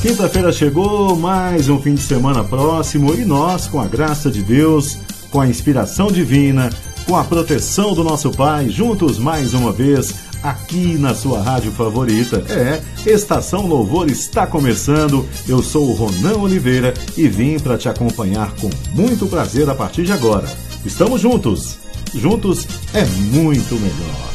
Quinta-feira chegou, mais um fim de semana próximo e nós, com a graça de Deus, com a inspiração divina, com a proteção do nosso Pai, juntos mais uma vez aqui na sua rádio favorita. Estação Louvor está começando. Eu sou o Ronan Oliveira e vim para te acompanhar com muito prazer a partir de agora. Estamos juntos. Juntos é muito melhor.